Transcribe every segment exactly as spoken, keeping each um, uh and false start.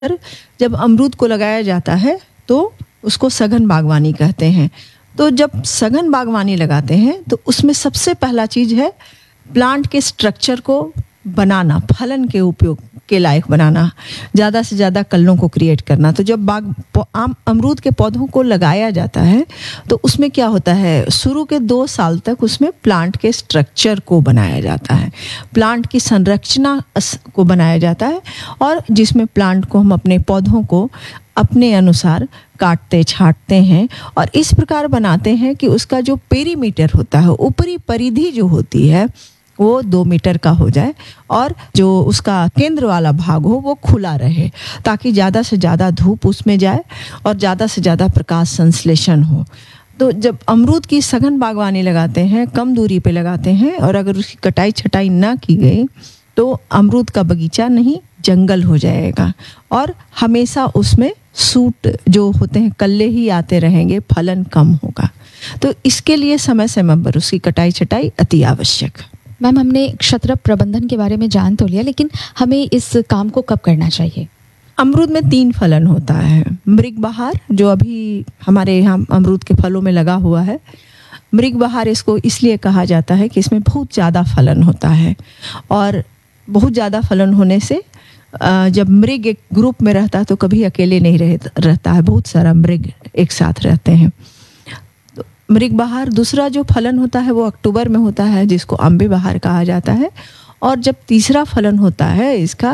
जब अमरूद को लगाया जाता है तो उसको सघन बागवानी कहते हैं। तो जब सघन बागवानी लगाते हैं तो उसमें सबसे पहला चीज़ है प्लांट के स्ट्रक्चर को बनाना, फलन के उपयोग के लायक बनाना, ज़्यादा से ज़्यादा कलनों को क्रिएट करना। तो जब बाग आम अमरूद के पौधों को लगाया जाता है तो उसमें क्या होता है, शुरू के दो साल तक उसमें प्लांट के स्ट्रक्चर को बनाया जाता है, प्लांट की संरचना को बनाया जाता है, और जिसमें प्लांट को हम अपने पौधों को अपने अनुसार काटते छांटते हैं और इस प्रकार बनाते हैं कि उसका जो पेरीमीटर होता है, ऊपरी परिधि जो होती है वो दो मीटर का हो जाए और जो उसका केंद्र वाला भाग हो वो खुला रहे, ताकि ज़्यादा से ज़्यादा धूप उसमें जाए और ज़्यादा से ज़्यादा प्रकाश संश्लेषण हो। तो जब अमरूद की सघन बागवानी लगाते हैं, कम दूरी पे लगाते हैं, और अगर उसकी कटाई छटाई ना की गई तो अमरूद का बगीचा नहीं जंगल हो जाएगा और हमेशा उसमें सूट जो होते हैं कल्ले ही आते रहेंगे, फलन कम होगा। तो इसके लिए समय समय पर उसकी कटाई छटाई अति आवश्यक है। मैम, हमने क्षत्रप प्रबंधन के बारे में जान तो लिया, लेकिन हमें इस काम को कब करना चाहिए? अमरूद में तीन फलन होता है। मृग बहार जो अभी हमारे यहाँ अमरूद के फलों में लगा हुआ है, मृग बहार इसको इसलिए कहा जाता है कि इसमें बहुत ज़्यादा फलन होता है, और बहुत ज़्यादा फलन होने से जब मृग एक ग्रुप में रहता है तो कभी अकेले नहीं रह, रहता है, बहुत सारा मृग एक साथ रहते हैं। तो मृग बहार। दूसरा जो फलन होता है वो अक्टूबर में होता है, जिसको अम्बे बहार कहा जाता है, और जब तीसरा फलन होता है इसका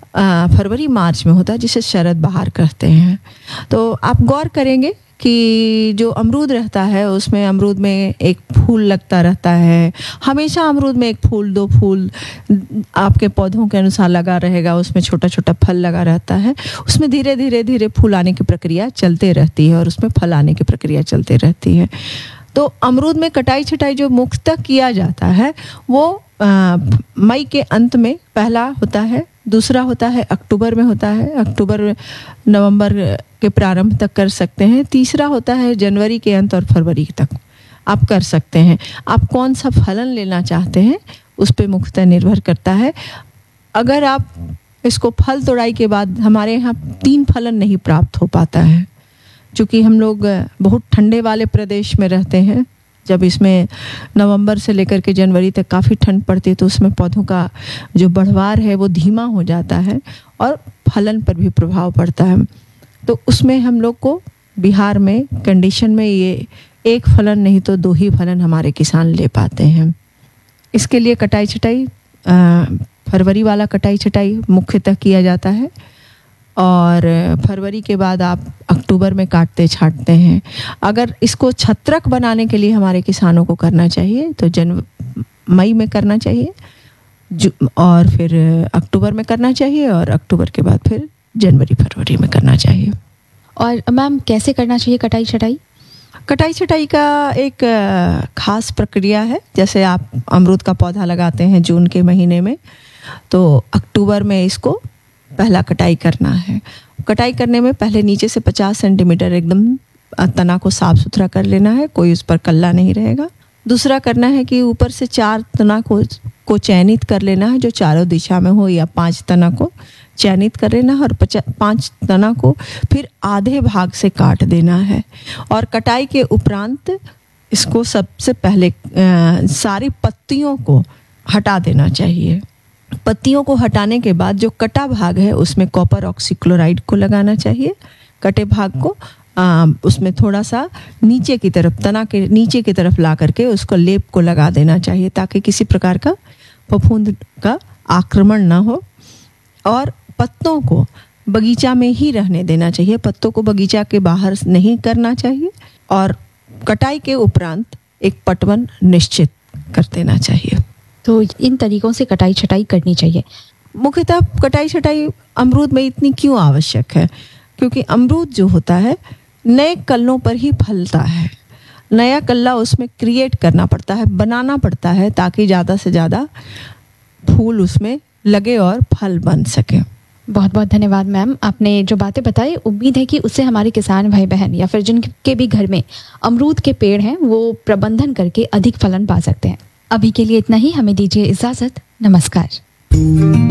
फरवरी मार्च में होता है, जिसे शरद बहार कहते हैं। तो आप गौर करेंगे कि जो अमरूद रहता है उसमें अमरूद में एक फूल लगता रहता है, हमेशा अमरूद में एक फूल दो फूल आपके पौधों के अनुसार लगा रहेगा, उसमें छोटा छोटा फल लगा रहता है, उसमें धीरे धीरे धीरे फूल आने की प्रक्रिया चलते रहती है और उसमें फल आने की प्रक्रिया चलते रहती है। तो अमरूद में कटाई छटाई जो मुख्यतः किया जाता है वो आ, मई के अंत में पहला होता है, दूसरा होता है अक्टूबर में होता है, अक्टूबर नवंबर के प्रारंभ तक कर सकते हैं, तीसरा होता है जनवरी के अंत और फरवरी तक आप कर सकते हैं। आप कौन सा फलन लेना चाहते हैं उस पर मुख्यतः निर्भर करता है। अगर आप इसको फल तोड़ाई के बाद, हमारे यहाँ तीन फलन नहीं प्राप्त हो पाता है क्योंकि हम लोग बहुत ठंडे वाले प्रदेश में रहते हैं। जब इसमें नवंबर से लेकर के जनवरी तक काफ़ी ठंड पड़ती है तो उसमें पौधों का जो बढ़वार है वो धीमा हो जाता है और फलन पर भी प्रभाव पड़ता है। तो उसमें हम लोग को बिहार में कंडीशन में ये एक फलन नहीं तो दो ही फलन हमारे किसान ले पाते हैं। इसके लिए कटाई छटाई फरवरी वाला कटाई छटाई मुख्यतः किया जाता है, और फरवरी के बाद आप अक्टूबर में काटते छांटते हैं। अगर इसको छत्रक बनाने के लिए हमारे किसानों को करना चाहिए तो जन मई में करना चाहिए, और फिर अक्टूबर में करना चाहिए, और अक्टूबर के बाद फिर जनवरी फरवरी में करना चाहिए। और मैम, कैसे करना चाहिए कटाई छटाई? कटाई छटाई का एक खास प्रक्रिया है। जैसे आप अमरूद का पौधा लगाते हैं जून के महीने में, तो अक्टूबर में इसको पहला कटाई करना है। कटाई करने में पहले नीचे से पचास सेंटीमीटर एकदम तना को साफ सुथरा कर लेना है, कोई उस पर कल्ला नहीं रहेगा। दूसरा करना है कि ऊपर से चार तना को को चयनित कर लेना है जो चारों दिशा में हो, या पांच तना को चयनित कर लेना है, और पांच तना को फिर आधे भाग से काट देना है। और कटाई के उपरांत इसको सबसे पहले आ, सारी पत्तियों को हटा देना चाहिए। पत्तियों को हटाने के बाद जो कटा भाग है उसमें कॉपर ऑक्सीक्लोराइड को लगाना चाहिए। कटे भाग को आ, उसमें थोड़ा सा नीचे की तरफ, तना के नीचे की तरफ ला करके उसको लेप को लगा देना चाहिए, ताकि किसी प्रकार का फफूंद का आक्रमण ना हो। और पत्तों को बगीचा में ही रहने देना चाहिए, पत्तों को बगीचा के बाहर नहीं करना चाहिए। और कटाई के उपरांत एक पटवन निश्चित कर देना चाहिए। तो इन तरीकों से कटाई छटाई करनी चाहिए। मुख्यतः कटाई छटाई अमरूद में इतनी क्यों आवश्यक है? क्योंकि अमरूद जो होता है नए कल्लों पर ही फलता है, नया कल्ला उसमें क्रिएट करना पड़ता है, बनाना पड़ता है, ताकि ज़्यादा से ज़्यादा फूल उसमें लगे और फल बन सके। बहुत बहुत धन्यवाद मैम, आपने जो बातें बताई, उम्मीद है कि उससे हमारे किसान भाई बहन या फिर जिनके भी घर में अमरूद के पेड़ हैं वो प्रबंधन करके अधिक फलन पा सकते हैं। अभी के लिए इतना ही, हमें दीजिए इजाज़त। नमस्कार।